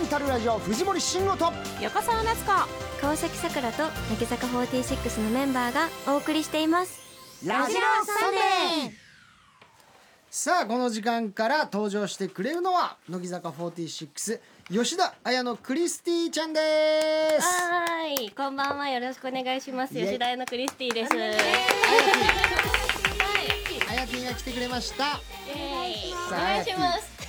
タルラジオ藤森慎吾と横澤夏子、 川崎さくらと乃木坂46のメンバーがお送りしています。 ラジオサンデー。さあこの時間から登場してくれるのは乃木坂46吉田彩乃クリスティちゃんです。 はい、こんばんは、よろしくお願いします。吉田彩乃クリスティです。 あやてぃが来てくれました。 お願いします。